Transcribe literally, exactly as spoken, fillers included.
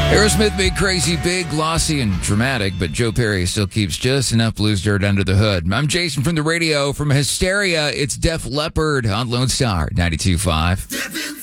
Aerosmith made Crazy big, glossy, and dramatic, but Joe Perry still keeps just enough loose dirt under the hood. I'm Jason from the radio. From Hysteria, it's Def Leppard on Lone Star ninety-two point five.